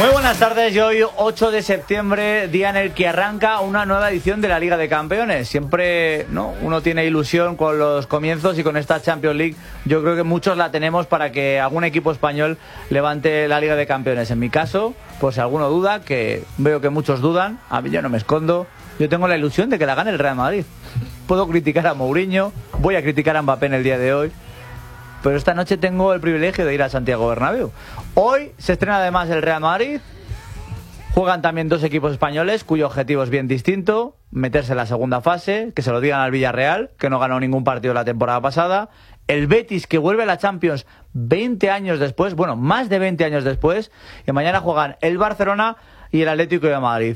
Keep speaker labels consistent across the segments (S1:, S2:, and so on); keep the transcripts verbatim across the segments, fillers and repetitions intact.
S1: Muy buenas tardes, y hoy ocho de septiembre, día en el que arranca una nueva edición de la Liga de Campeones. Siempre, ¿no?, uno tiene ilusión con los comienzos, y con esta Champions League yo creo que muchos la tenemos para que algún equipo español levante la Liga de Campeones. En mi caso, pues si alguno duda, que veo que muchos dudan, a mí yo no me escondo, yo tengo la ilusión de que la gane el Real Madrid. Puedo criticar a Mourinho, voy a criticar a Mbappé en el día de hoy, pero esta noche tengo el privilegio de ir a Santiago Bernabéu. Hoy se estrena además el Real Madrid. Juegan también dos equipos españoles cuyo objetivo es bien distinto: meterse en la segunda fase, que se lo digan al Villarreal, que no ganó ningún partido la temporada pasada. El Betis, que vuelve a la Champions veinte años después, bueno, más de veinte años después. Y mañana juegan el Barcelona y el Atlético de Madrid.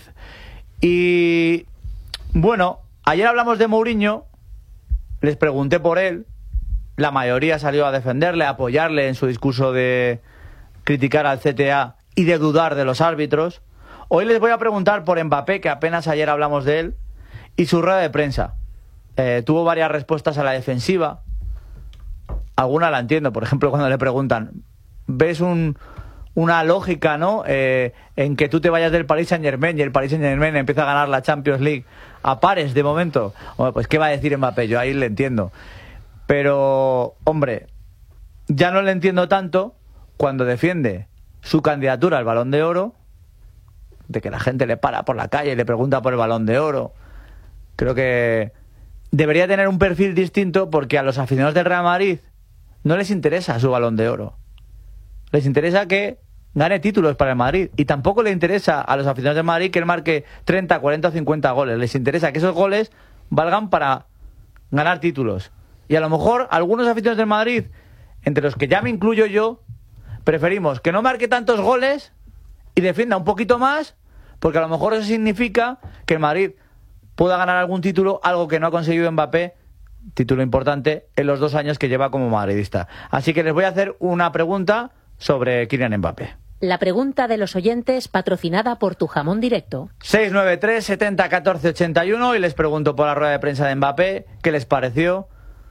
S1: Y bueno, ayer hablamos de Mourinho, les pregunté por él. La mayoría salió a defenderle, a apoyarle en su discurso de criticar al C T A y de dudar de los árbitros. Hoy les voy a preguntar por Mbappé, que apenas ayer hablamos de él, y su rueda de prensa. Eh, tuvo varias respuestas a la defensiva. Alguna la entiendo. Por ejemplo, cuando le preguntan, ¿ves un, una lógica, ¿no?, eh, en que tú te vayas del Paris Saint-Germain y el Paris Saint-Germain empieza a ganar la Champions League a pares de momento? Bueno, pues ¿qué va a decir Mbappé? Yo ahí le entiendo. Pero, hombre, ya no le entiendo tanto cuando defiende su candidatura al Balón de Oro, de que la gente le para por la calle y le pregunta por el Balón de Oro. Creo que debería tener un perfil distinto, porque a los aficionados del Real Madrid no les interesa su Balón de Oro. Les interesa que gane títulos para el Madrid, y tampoco le interesa a los aficionados del Madrid que él marque treinta, cuarenta o cincuenta goles. Les interesa que esos goles valgan para ganar títulos. Y a lo mejor algunos aficionados del Madrid, entre los que ya me incluyo yo, preferimos que no marque tantos goles y defienda un poquito más, porque a lo mejor eso significa que el Madrid pueda ganar algún título, algo que no ha conseguido Mbappé, título importante, en los dos años que lleva como madridista. Así que les voy a hacer una pregunta sobre Kylian Mbappé.
S2: La pregunta de los oyentes, patrocinada por Tu Jamón Directo.
S1: seis nueve tres, setenta, catorce, ochenta y uno, y les pregunto por la rueda de prensa de Mbappé, ¿qué les pareció?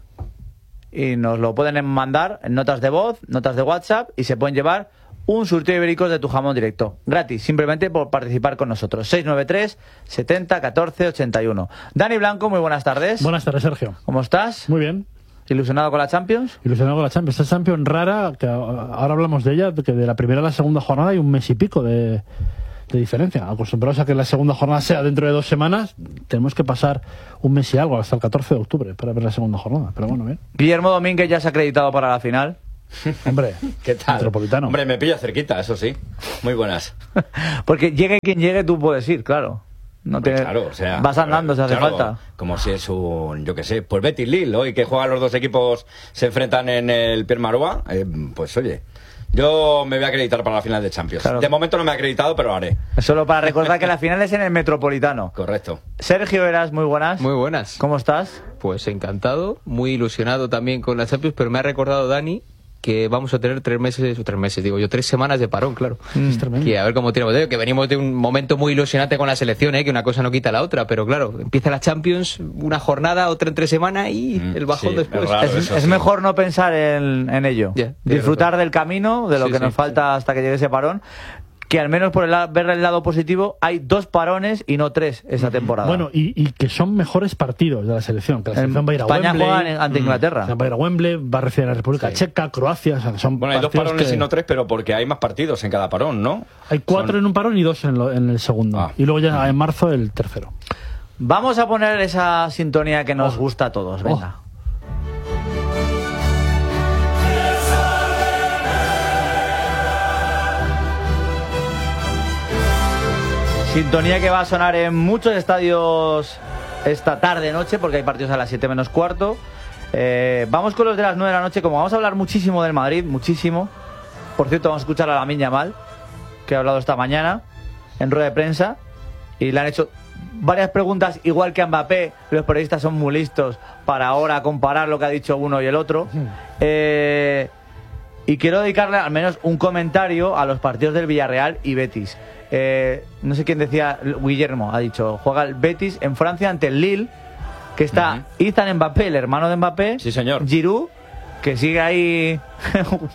S1: Y nos lo pueden mandar en notas de voz, notas de WhatsApp, y se pueden llevar un surtido de ibéricos de Tu Jamón Directo, gratis, simplemente por participar con nosotros. seis nueve tres, setenta, catorce, ochenta y uno. Dani Blanco, muy buenas tardes.
S3: Buenas tardes, Sergio.
S1: ¿Cómo estás?
S3: Muy bien.
S1: ¿Ilusionado con la Champions?
S3: Ilusionado con la Champions. Esta Champions rara, que ahora hablamos de ella, que de la primera a la segunda jornada hay un mes y pico de, de diferencia. Acostumbrados a que la segunda jornada sea dentro de dos semanas, tenemos que pasar un mes y algo, hasta el catorce de octubre, para ver la segunda jornada. Pero bueno, bien.
S1: Guillermo Domínguez ya se ha acreditado para la final.
S3: Hombre,
S4: ¿qué tal?
S3: Metropolitano.
S4: Hombre, me pilla cerquita, eso sí. Muy buenas.
S1: Porque llegue quien llegue, tú puedes ir, claro. No te...
S4: Claro, o sea,
S1: vas andando, si hace
S4: claro,
S1: falta.
S4: Como si es un, yo qué sé, pues Betis Lille, hoy que juegan los dos equipos, se enfrentan en el Pierre Marois, eh, pues oye, yo me voy a acreditar para la final de Champions. Claro. De momento no me he acreditado, pero lo haré.
S1: Solo para recordar que la final es en el Metropolitano.
S4: Correcto.
S1: Sergio Eras, muy buenas.
S5: Muy buenas.
S1: ¿Cómo estás?
S5: Pues encantado, muy ilusionado también con la Champions, pero me ha recordado Dani que vamos a tener tres meses, o tres meses, digo yo, tres semanas de parón, claro.
S3: Mm. Es tremendo.
S5: Que a ver cómo tiramos de ello, que venimos de un momento muy ilusionante con la selección, ¿eh? Que una cosa no quita la otra, pero claro, empieza la Champions, una jornada, otra en tres semanas y mm, el bajón sí, después.
S4: Es, raro,
S1: es,
S4: eso,
S1: es
S4: sí.
S1: mejor no pensar en, en ello. Yeah, disfrutar razón. Del camino, de lo sí, que sí, nos falta sí. hasta que llegue ese parón. Que al menos por el lado, ver el lado positivo, hay dos parones y no tres esa temporada.
S3: Bueno, y, y que son mejores partidos de la selección. Que la selección
S1: en
S3: va a ir a
S1: España
S3: Wembley.
S1: Juega ante Inglaterra.
S3: Mm. Va a ir a Wembley, va a recibir a la República sí. Checa, Croacia. O sea, son
S4: bueno, hay dos parones
S3: que...
S4: y no tres, pero porque hay más partidos en cada parón, ¿no?
S3: Hay cuatro
S4: son...
S3: en un parón y dos en, lo, en el segundo. Ah. Y luego ya en marzo el tercero.
S1: Vamos a poner esa sintonía que nos oh. gusta a todos. Venga. Oh. Sintonía que va a sonar en muchos estadios esta tarde noche, porque hay partidos a las siete menos cuarto. Eh, vamos con los de las nueve de la noche, como vamos a hablar muchísimo del Madrid, muchísimo. Por cierto, vamos a escuchar a Lamine Yamal, que ha hablado esta mañana en rueda de prensa, y le han hecho varias preguntas, igual que a Mbappé. Los periodistas son muy listos para ahora comparar lo que ha dicho uno y el otro. Eh, y quiero dedicarle al menos un comentario a los partidos del Villarreal y Betis. Eh, no sé quién decía, Guillermo ha dicho, juega el Betis en Francia ante el Lille, que está uh-huh. Ethan Mbappé, el hermano de Mbappé.
S4: Sí, señor.
S1: Giroud, que sigue ahí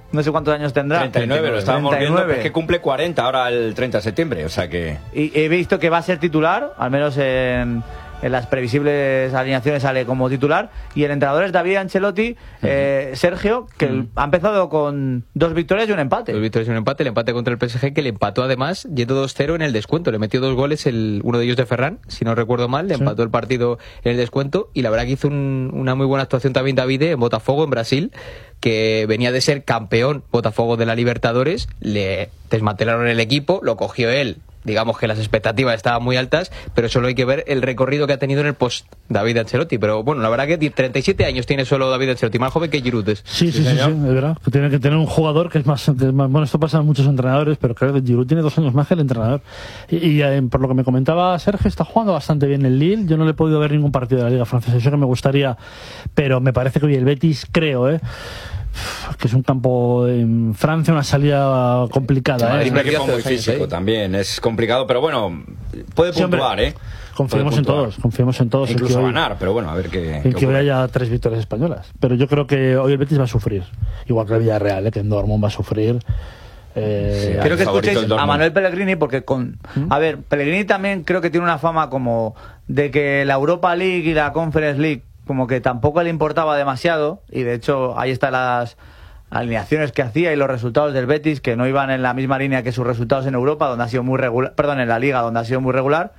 S1: no sé cuántos años tendrá.
S4: treinta y nueve, lo estábamos treinta y nueve. Viendo, es que cumple cuarenta ahora el treinta de septiembre, o sea que...
S1: Y he visto que va a ser titular, al menos en... en las previsibles alineaciones sale como titular, y el entrenador es David Ancelotti, uh-huh. eh, Sergio, que uh-huh. ha empezado con dos victorias y un empate.
S5: Dos victorias y un empate, el empate contra el P S G, que le empató además yendo dos cero en el descuento, le metió dos goles, el, uno de ellos de Ferran, si no recuerdo mal, le sí. empató el partido en el descuento, y la verdad que hizo un, una muy buena actuación también David en Botafogo, en Brasil, que venía de ser campeón Botafogo de la Libertadores, le desmantelaron el equipo, lo cogió él. Digamos que las expectativas estaban muy altas, pero solo hay que ver el recorrido que ha tenido en el post David Ancelotti. Pero bueno, la verdad que treinta y siete años tiene solo David Ancelotti, más joven que Giroud.
S3: Sí, sí, sí, sí, sí, es verdad. Que tiene que tener un jugador que es, más, que es más... Bueno, esto pasa en muchos entrenadores, pero creo que Giroud tiene dos años más que el entrenador. Y, y eh, por lo que me comentaba Sergio, está jugando bastante bien el Lille. Yo no le he podido ver ningún partido de la Liga Francesa, eso que me gustaría, pero me parece que hoy el Betis, creo, ¿eh? que es un campo en Francia, una salida complicada.
S4: Sí,
S3: ¿eh?
S4: Es un equipo muy físico también, es complicado, pero bueno, puede sí, puntuar, ¿eh?
S3: Confiemos en todos, confiemos en todos.
S4: Incluso
S3: en que
S4: ganar, hoy, pero bueno, a ver qué.
S3: En que hoy haya tres victorias españolas. Pero yo creo que hoy el Betis va a sufrir, igual que el Villarreal, ¿eh? Que en Dortmund va a sufrir.
S1: Eh, sí, creo que escuchéis a Manuel Pellegrini, porque con ¿Mm? a ver, Pellegrini también creo que tiene una fama como de que la Europa League y la Conference League como que tampoco le importaba demasiado, y de hecho ahí están las alineaciones que hacía y los resultados del Betis, que no iban en la misma línea que sus resultados en Europa, donde ha sido muy regular, perdón, en la Liga, donde ha sido muy regular.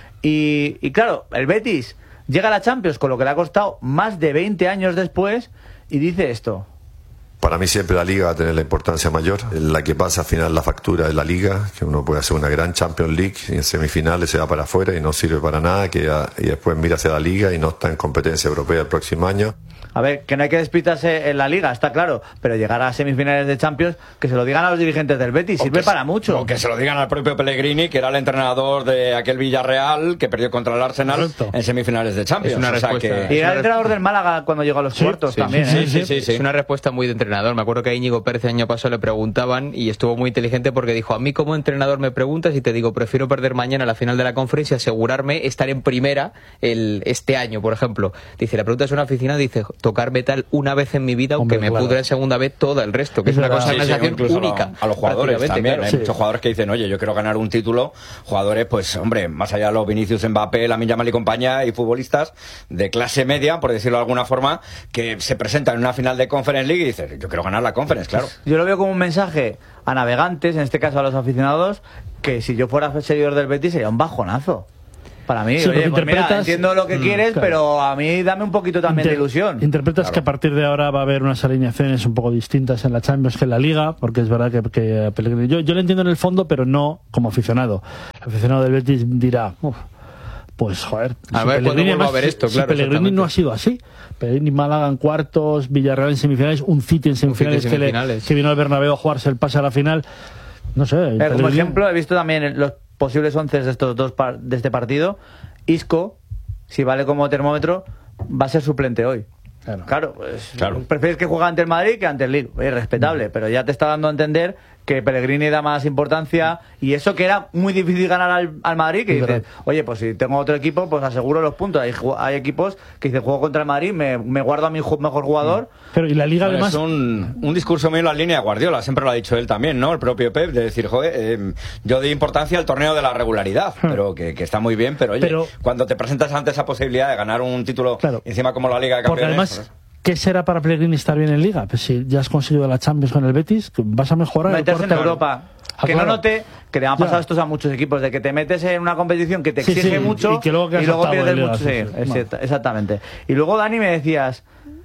S1: Y, y claro, el Betis llega a la Champions con lo que le ha costado más de veinte años después, y dice esto:
S6: para mí siempre la Liga va a tener la importancia mayor. La que pasa al final la factura de la Liga, que uno puede hacer una gran Champions League y en semifinales se va para afuera y no sirve para nada, que ya, y después mira hacia la Liga y no está en competencia europea el próximo año.
S1: A ver, que no hay que despistarse en la Liga, está claro, pero llegar a semifinales de Champions, que se lo digan a los dirigentes del Betis, sirve para mucho.
S4: O que se lo digan al propio Pellegrini, que era el entrenador de aquel Villarreal que perdió contra el Arsenal Correcto. en semifinales de Champions.
S5: Es una
S4: o sea
S5: respuesta.
S4: Que...
S1: Y era el entrenador del Málaga cuando llegó a los sí, cuartos
S5: sí,
S1: también.
S5: Sí,
S1: ¿eh?
S5: sí, sí, sí, sí. Es una respuesta muy de entrenador. Me acuerdo que a Íñigo Pérez el año pasado le preguntaban y estuvo muy inteligente porque dijo: a mí como entrenador me preguntas y te digo, prefiero perder mañana la final de la conferencia y asegurarme estar en primera el este año, por ejemplo. Dice, la pregunta es una aficionada, dice, tocar metal una vez en mi vida, aunque Hombre, me claro. pudra en segunda vez todo el resto, que es, es una cosa, sí, una sensación sí, única.
S4: A, a los jugadores también, claro. Hay
S3: sí.
S4: muchos jugadores que dicen, oye, yo quiero ganar un título. Jugadores, pues, hombre, más allá de los Vinicius, Mbappé, Lamine Yamal y compañía, y futbolistas de clase media, por decirlo de alguna forma, que se presentan en una final de Conference League y dicen, yo quiero ganar la Conference, claro.
S1: Yo lo veo como un mensaje a navegantes, en este caso a los aficionados, que si yo fuera seguidor del Betis sería un bajonazo. Para mí, sí, oye, pues mira, entiendo lo que quieres, claro. pero a mí dame un poquito también Inter- de ilusión.
S3: Interpretas claro. que a partir de ahora va a haber unas alineaciones un poco distintas en la Champions que en la Liga, porque es verdad que, que Pellegrini, yo, yo lo entiendo en el fondo, pero no como aficionado. El aficionado del Betis dirá, uff, pues joder,
S5: a
S3: si
S5: ver,
S3: Pellegrini, además,
S5: a ver esto,
S3: si
S5: claro,
S3: Pellegrini no ha sido así. Pellegrini, Málaga en cuartos, Villarreal en semifinales, un City en semifinales,
S5: en semifinales.
S3: Que, le, que vino al Bernabéu a jugarse el pase a la final. No sé.
S1: Eh, como ejemplo, he visto también los posibles once de estos dos par- de este partido. Isco, si vale como termómetro, va a ser suplente hoy. Claro, claro, pues,
S4: claro.
S1: prefieres que juegue ante el Madrid que ante el Lille. Es respetable, mm. pero ya te está dando a entender que Pellegrini da más importancia, y eso que era muy difícil ganar al, al Madrid, que dices, oye, pues si tengo otro equipo, pues aseguro los puntos. Hay, hay equipos que dicen, juego contra el Madrid, me, me guardo a mi mejor jugador.
S3: Pero y la Liga
S4: bueno,
S3: además...
S4: Es un, un discurso mío en la línea de Guardiola, siempre lo ha dicho él también, ¿no? El propio Pep, de decir, joder, eh, yo doy importancia al torneo de la regularidad, pero que, que está muy bien, pero oye, pero, cuando te presentas ante esa posibilidad de ganar un título, claro, encima como la Liga de Campeones...
S3: Además, ¿qué será para Pellegrini estar bien en Liga? Pues si ya has conseguido la Champions con el Betis, vas a mejorar.
S1: Meterse en Europa. Ah, que claro. no note que le han pasado ya. estos a muchos equipos, de que te metes en una competición que te exige sí, sí, mucho y, que luego, y luego pierdes mucho. Sí, sí, sí, exactamente. Y luego, Dani, me decías,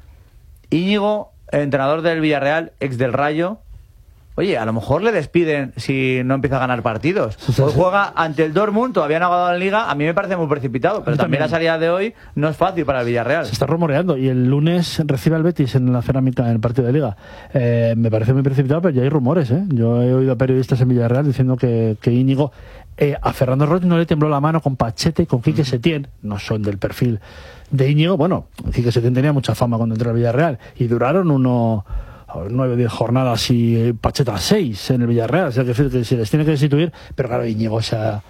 S1: Íñigo, el entrenador del Villarreal, ex del Rayo, oye, a lo mejor le despiden si no empieza a ganar partidos. Hoy juega ante el Dortmund, todavía no ha ganado en Liga. A mí me parece muy precipitado, pero también la salida de hoy no es fácil para el Villarreal.
S3: Se está rumoreando y el lunes recibe al Betis en la cerámica en el partido de Liga. Eh, me parece muy precipitado, pero ya hay rumores, ¿eh? Yo he oído a periodistas en Villarreal diciendo que, que Íñigo... Eh, a Fernando Roig no le tembló la mano con Pachete y con Quique Setién. No son del perfil de Íñigo. Bueno, Quique Setién tenía mucha fama cuando entró al Villarreal y duraron uno... nueve o diez jornadas y Pacheta seis en el Villarreal, o sea que, que se les tiene que destituir, pero claro, Íñigo se ha,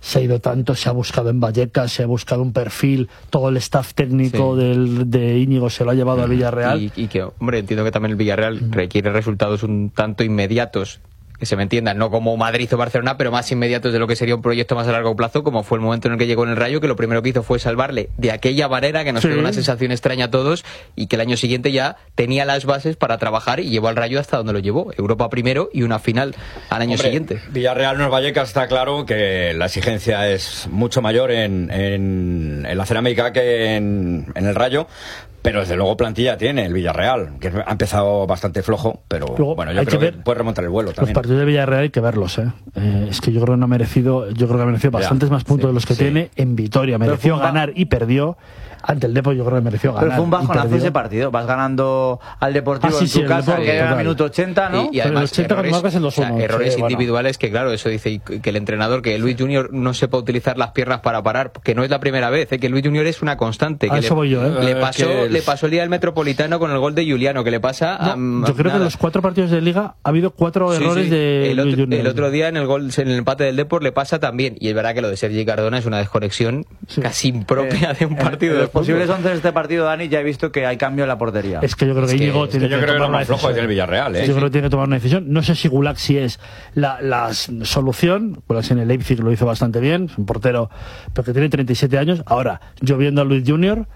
S3: se ha ido tanto, se ha buscado en Vallecas, se ha buscado un perfil, todo el staff técnico sí. del, de Íñigo se lo ha llevado al Villarreal.
S5: Y, y que, hombre, entiendo que también el Villarreal mm. requiere resultados un tanto inmediatos, que se me entienda, no como Madrid o Barcelona, pero más inmediatos de lo que sería un proyecto más a largo plazo, como fue el momento en el que llegó en el Rayo, que lo primero que hizo fue salvarle de aquella manera que nos sí. quedó una sensación extraña a todos, y que el año siguiente ya tenía las bases para trabajar y llevó al Rayo hasta donde lo llevó, Europa primero y una final al año
S4: Hombre,
S5: siguiente.
S4: Villarreal, Nueva Vallecas, está claro que la exigencia es mucho mayor en, en, en la cerámica que en, en el Rayo. Pero desde luego plantilla tiene el Villarreal, que ha empezado bastante flojo, pero Luego, bueno, yo creo que, que puede remontar el vuelo también.
S3: Los partidos de Villarreal hay que verlos, ¿eh? eh es que yo creo que no ha merecido, yo creo que ha merecido bastantes ya, más puntos sí, de los que sí. tiene en Vitoria. Mereció ganar y perdió. Ante el Depor yo creo que mereció ganar.
S1: Pero fue un bajonazo ese partido. Vas ganando al Deportivo ah, sí, en tu sí, casa, que era el minuto ochenta, ¿no?
S5: Y, y además
S3: ochenta
S5: errores,
S3: el dos uno,
S5: o sea, errores
S3: sí,
S5: individuales
S3: bueno.
S5: que, claro, eso dice que el entrenador, que Luis Junior no sepa utilizar las piernas para parar, que no es la primera vez, ¿eh? Que Luis Junior es una constante. Que
S3: a eso
S5: le,
S3: voy yo, ¿eh?
S5: Le pasó,
S4: que...
S5: le pasó el día del Metropolitano con el gol de Juliano, que le pasa
S3: no,
S5: a...
S3: Yo creo
S5: nada.
S3: que en los cuatro partidos de Liga ha habido cuatro
S5: sí,
S3: errores
S5: sí.
S3: de
S5: el
S3: Luis
S5: otro,
S3: Junior.
S5: El otro día en el gol, en el empate del Depor le pasa también. Y es verdad que lo de Sergi Cardona es una desconexión sí. casi impropia eh, de un partido
S1: en,
S5: de
S1: los posibles once de este partido, Dani, ya he visto que hay cambio en la portería.
S3: Es que yo creo que,
S4: es que
S3: Íñigo tiene
S4: que, yo
S3: que
S4: creo
S3: tomar
S4: que
S3: una
S4: más flojo
S3: decisión.
S4: es el Villarreal, ¿eh?
S3: Yo
S4: sí.
S3: creo que tiene que tomar una decisión. No sé si Gulaxi es la, la solución. Gulaxi en el Leipzig lo hizo bastante bien, es un portero, pero que tiene treinta y siete años. Ahora, yo viendo a Luis Junior,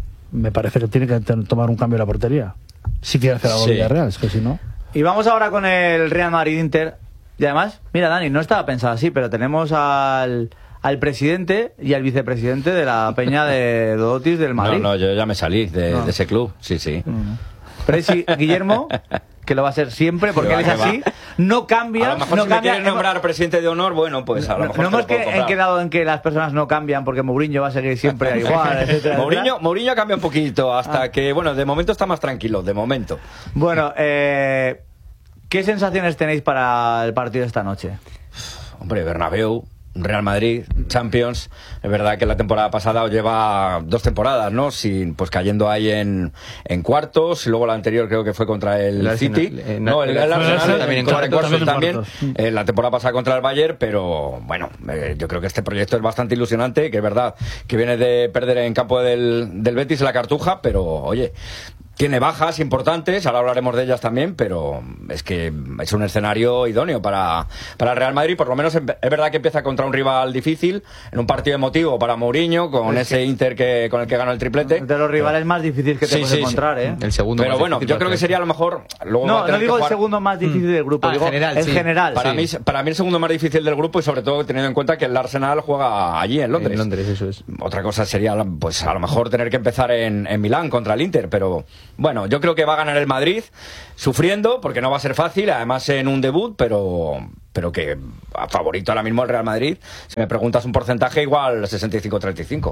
S3: me parece que tiene que tomar un cambio en la portería. Si quiere hacer algo sí. Villarreal, es que si no.
S1: Y vamos ahora con el Real Madrid-Inter. Y además, mira, Dani, no estaba pensado así, pero tenemos al... al presidente y al vicepresidente de la peña de Dodotis del Madrid.
S4: No, no, yo ya me salí de, no. de ese club, sí, sí.
S1: Presi Guillermo, que lo va a ser siempre, porque él es así, no cambia.
S4: A lo mejor
S1: no
S4: si
S1: cambia,
S4: me quieren nombrar presidente de honor, bueno, pues a lo mejor.
S1: No hemos que, en quedado en que las personas no cambian, porque Mourinho va a seguir siempre igual, etcétera.
S4: Mourinho, Mourinho cambia un poquito, hasta ah. que, bueno, de momento está más tranquilo, de momento.
S1: Bueno, eh, ¿qué sensaciones tenéis para el partido de esta noche?
S4: Hombre, Bernabéu, Real Madrid, Champions. Es verdad que la temporada pasada lleva dos temporadas, ¿no? Sin, pues cayendo ahí en, en cuartos. Luego la anterior creo que fue contra el, el City. Arsenal, eh, no, el, el, el Arsenal, Arsenal también en cuartos. cuartos también. también eh, la temporada pasada contra el Bayern, pero bueno, eh, yo creo que este proyecto es bastante ilusionante, que es verdad que viene de perder en campo del, del Betis en la Cartuja, pero oye, tiene bajas importantes, ahora hablaremos de ellas también, pero es que es un escenario idóneo para, para el Real Madrid. Por lo menos es verdad que empieza contra un rival difícil, en un partido emotivo para Mourinho, con es ese que... Inter que con el que ganó el triplete.
S1: De los rivales más difíciles que te sí, puedes sí, encontrar, sí. ¿eh?
S5: El segundo
S4: pero bueno, yo creo que sería a lo mejor... Luego
S1: no, no digo el segundo más difícil del grupo,
S5: ah,
S1: digo
S5: general,
S1: en
S5: sí.
S1: general.
S4: Para,
S1: sí.
S4: mí, para mí el segundo más difícil del grupo, y sobre todo teniendo en cuenta que el Arsenal juega allí en Londres.
S5: En Londres, eso es.
S4: Otra cosa sería, pues a lo mejor tener que empezar en, en Milán contra el Inter, pero bueno, yo creo que va a ganar el Madrid sufriendo, porque no va a ser fácil, además en un debut, pero pero que a favorito ahora mismo el Real Madrid. Si me preguntas un porcentaje, igual sesenta y cinco treinta y cinco.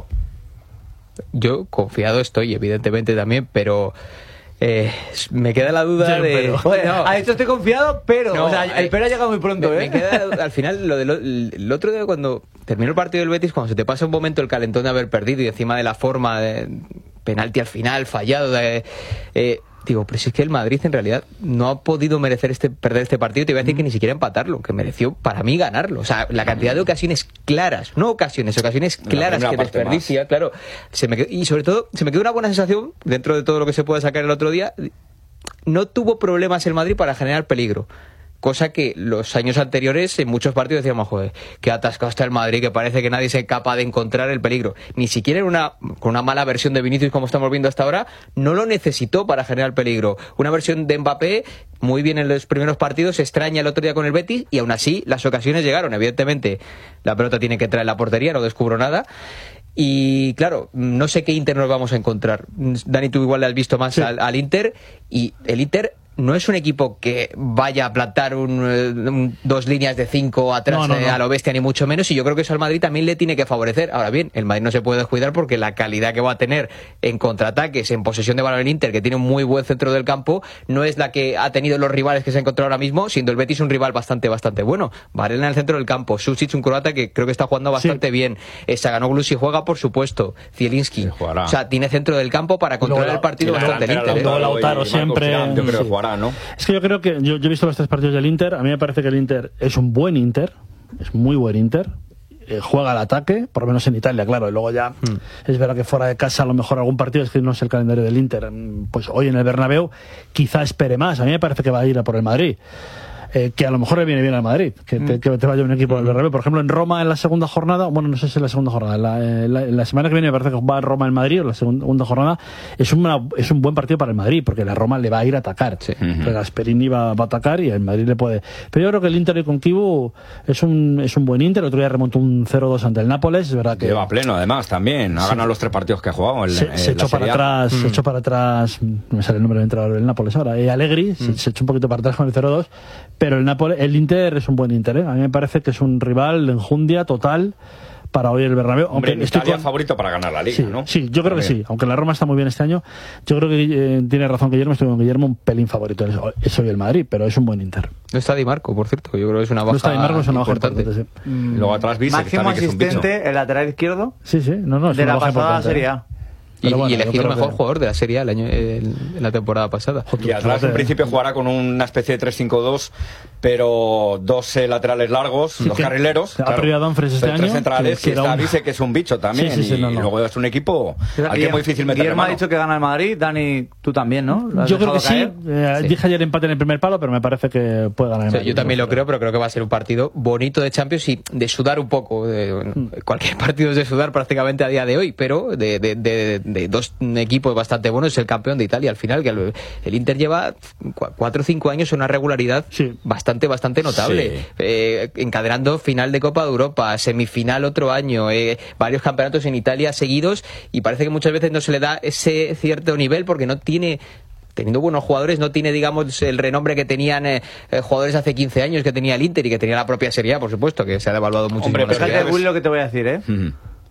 S5: Yo confiado estoy, evidentemente también, pero eh, me queda la duda
S1: sí,
S5: de...
S1: Pero, Oye, no, a esto estoy confiado, pero... No, o sea, el pero ha llegado muy pronto,
S5: me,
S1: ¿eh?
S5: Me queda, al final, lo del el otro día cuando terminó el partido del Betis, cuando se te pasa un momento el calentón de haber perdido y encima de la forma de penalti al final, fallado, de... Eh, digo, pero si es que el Madrid en realidad no ha podido merecer este perder este partido, te voy a decir que ni siquiera empatarlo, que mereció para mí ganarlo. O sea, la cantidad de ocasiones claras, no ocasiones, ocasiones claras que desperdicia, más. Claro. Se me quedó, y sobre todo, se me quedó una buena sensación, dentro de todo lo que se puede sacar el otro día, no tuvo problemas el Madrid para generar peligro. Cosa que los años anteriores en muchos partidos decíamos, joder, que atascado está el Madrid, que parece que nadie es capaz de encontrar el peligro. Ni siquiera en una, con una mala versión de Vinicius como estamos viendo hasta ahora, no lo necesitó para generar peligro. Una versión de Mbappé, muy bien en los primeros partidos, extraña el otro día con el Betis, y aún así las ocasiones llegaron. Evidentemente la pelota tiene que entrar en la portería, no descubro nada. Y claro, no sé qué Inter nos vamos a encontrar. Dani, tú igual le has visto más sí. al, al Inter, y el Inter no es un equipo que vaya a plantar un, un, dos líneas de cinco atrás no, no, no. a lo bestia, ni mucho menos, y yo creo que eso al Madrid también le tiene que favorecer. Ahora bien, el Madrid no se puede descuidar, porque la calidad que va a tener en contraataques, en posesión de balón el Inter, que tiene un muy buen centro del campo, no es la que ha tenido los rivales que se ha encontrado ahora mismo, siendo el Betis un rival bastante, bastante bueno. Varela en el centro del campo, Susic, un croata que creo que está jugando bastante sí. bien, Saganoglu si juega, por supuesto, Zielinski, o sea, tiene centro del campo para controlar el partido bastante el Inter.
S3: Luego Lautaro siempre...
S4: Yo creo que jugará, ¿no?
S3: Es que yo creo que, yo, yo he visto los tres partidos del Inter, a mí me parece que el Inter es un buen Inter, es muy buen Inter, eh, juega al ataque, por lo menos en Italia, claro, y luego ya mm. es verdad que fuera de casa a lo mejor algún partido, es que no es el calendario del Inter, pues hoy en el Bernabéu quizá espere más. A mí me parece que va a ir a por el Madrid. Eh, que a lo mejor le viene bien al Madrid, que te, que te vaya un equipo del Bernabéu. Por ejemplo, en Roma en la segunda jornada, bueno, no sé si en la segunda jornada, en la, en la, en la semana que viene me parece que va a Roma en Madrid, o la segunda jornada, es, una, es un buen partido para el Madrid, porque la Roma le va a ir a atacar. Sí. Uh-huh. Gasperini va, va a atacar y el Madrid le puede. Pero yo creo que el Inter con Kibu es un, es un buen Inter. El otro día remontó un cero dos ante el Nápoles, es verdad que...
S4: Lleva pleno, además, también. Ha sí. ganado los tres partidos que ha jugado. El,
S3: se,
S4: el,
S3: se echó para atrás, mm. se echó para atrás, no me sale el nombre del entrenador del Nápoles ahora, eh, Allegri, mm. se, se echó un poquito para atrás con el cero dos, pero el Nápoles, el Inter es un buen Inter, ¿eh? A mí me parece que es un rival de enjundia total para hoy el Bernabéu.
S4: Hombre, en Italia con... favorito para ganar la Liga,
S3: sí,
S4: ¿no?
S3: Sí, yo creo que sí. Aunque la Roma está muy bien este año, yo creo que eh, tiene razón Guillermo, estoy con Guillermo, un pelín favorito. Es, es hoy el Madrid, pero es un buen Inter.
S5: No está Di Marco, por cierto, yo creo que es una baja
S3: no está Di Marco, es una baja
S5: importante.
S3: importante sí.
S4: mm. Luego atrás Vise,
S1: máximo
S4: que también,
S1: asistente,
S4: que es un bicho.
S1: El lateral izquierdo.
S3: Sí, sí, no, no, es
S1: de
S3: una
S1: la
S3: baja
S1: pasada
S3: importante.
S1: Serie A.
S5: Y,
S3: bueno,
S5: y elegido el mejor
S3: que...
S5: jugador de la Serie A el año, el, en la temporada pasada.
S4: Y atrás en principio jugará con una especie de tres cinco dos, pero dos eh, laterales largos,
S3: sí,
S4: dos carrileros.
S3: Ha
S4: claro,
S3: perdido a Dumfries este
S4: tres
S3: año.
S4: centrales,
S3: que,
S4: y está Vise, que es un bicho también.
S3: Sí, sí, sí,
S4: y
S3: no, no.
S4: luego es un equipo al que es muy difícil meterle
S1: Guillermo
S4: mano.
S1: ha dicho que gana el Madrid. Dani, tú también, ¿no?
S3: Yo creo que sí. Eh,
S5: sí.
S3: Dije ayer empate en el primer palo, pero me parece que puede ganar el Madrid.
S5: Sí, yo también lo creo, pero creo que va a ser un partido bonito de Champions y de sudar un poco. De, bueno, mm. Cualquier partido es de sudar prácticamente a día de hoy, pero de, de, de, de dos equipos bastante buenos. Es el campeón de Italia al final, que el, el Inter lleva cuatro o cinco años en una regularidad sí. bastante, bastante notable. Sí. Eh, encadenando final de Copa de Europa, semifinal otro año, eh, varios campeonatos en Italia seguidos, y parece que muchas veces no se le da ese cierto nivel porque no tiene... teniendo buenos jugadores, no tiene, digamos, el renombre que tenían eh, eh, jugadores hace quince años que tenía el Inter y que tenía la propia Serie A, por supuesto, que se ha devaluado mucho.
S1: Hombre, fíjate, Willy, lo que te voy a decir, ¿eh? Uh-huh.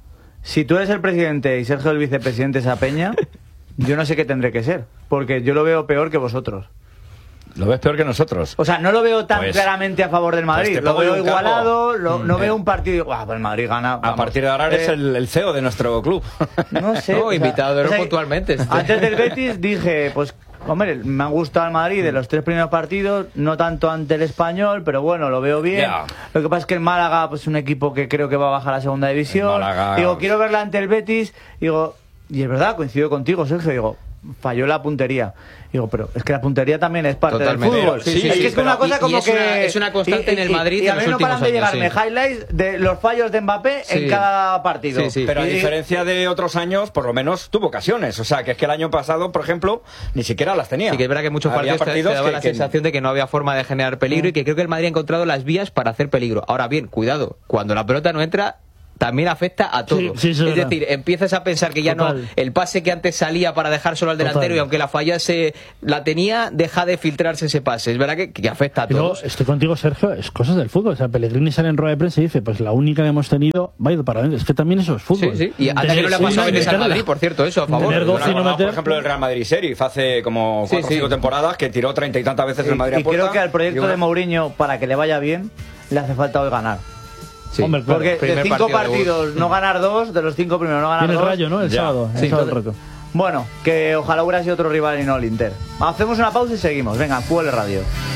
S1: Si tú eres el presidente y Sergio el vicepresidente de esa peña, yo no sé qué tendré que ser, porque yo lo veo peor que vosotros.
S4: ¿Lo ves peor que nosotros?
S1: O sea, no lo veo tan
S4: pues,
S1: claramente a favor del Madrid.
S4: Pues
S1: lo veo igualado, lo, no
S4: mm,
S1: veo
S4: eh.
S1: un partido... Buah, pues el Madrid gana... Vamos.
S4: A partir de ahora eres eh, el, el C E O de nuestro club.
S1: No sé.
S5: No,
S1: o sea,
S5: invitado
S1: o sea,
S5: puntualmente. Este.
S1: Antes del Betis dije, pues... Hombre, me ha gustado el Madrid de los tres primeros partidos, no tanto ante el Español, pero bueno, lo veo bien. Yeah. Lo que pasa es que el Málaga, pues un equipo que creo que va a bajar a la segunda división. Málaga... Digo, quiero verla ante el Betis. Digo, y es verdad, coincido contigo, Sergio. Digo, falló la puntería. Digo, pero es que la puntería también es parte Totalmente. del fútbol.
S5: Sí, sí,
S1: es
S5: sí,
S1: que es una cosa
S5: y,
S1: como
S5: y es
S1: que...
S5: Una, es una constante
S1: y,
S5: en el Madrid.
S1: Y, y a
S5: mí
S1: no paran de llegarme
S5: años, sí.
S1: highlights de los fallos de Mbappé sí. en cada partido.
S5: Sí, sí.
S4: Pero a
S1: y,
S4: diferencia de otros años, por lo menos tuvo ocasiones. O sea, que es que el año pasado, por ejemplo, ni siquiera las tenía.
S5: Sí, que es verdad que muchos partidos, partidos te, te daba la que, sensación de que no había forma de generar peligro mm. y que creo que el Madrid ha encontrado las vías para hacer peligro. Ahora bien, cuidado, cuando la pelota no entra... también afecta a todo. Sí, sí, es verdad. decir, empiezas a pensar que ya Total. no el pase que antes salía para dejar solo al delantero Total. y aunque la fallase la tenía, deja de filtrarse ese pase. Es verdad que, que afecta a todos.
S3: Luego, estoy contigo, Sergio, es cosas del fútbol. O sea, Pellegrini sale en rueda de prensa y dice, pues la única que hemos tenido va a ir para adentro. Es que también eso es fútbol.
S5: Sí, sí. Y hasta que no le ha pasado a veces al Madrid, por cierto, eso a favor.
S3: Tener doce y no meter...
S4: Por ejemplo, el Real Madrid Sheriff hace como cuatro o sí, cinco sí. temporadas que tiró treinta y tantas veces sí, el Madrid
S1: y
S4: a puerta.
S1: Y creo que al proyecto una... de Mourinho, para que le vaya bien, le hace falta hoy ganar. Sí. Hombre, claro. Porque de cinco partido partidos de no ganar dos, de los cinco primeros no ganar
S3: Tiene
S1: dos.
S3: el Rayo, ¿no? El
S1: ya.
S3: sábado.
S1: Sí,
S3: el sábado
S1: entonces, bueno, que ojalá hubiera sido otro rival y no el Inter. Hacemos una pausa y seguimos. Venga, Q L Radio.